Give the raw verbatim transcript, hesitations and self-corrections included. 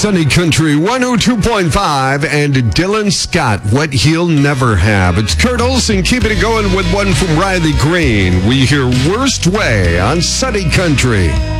Sunny Country one oh two point five and Dylan Scott, What He'll Never Have. It's Kurt Olson keeping it going with one from Riley Green. We hear Worst Way on Sunny Country.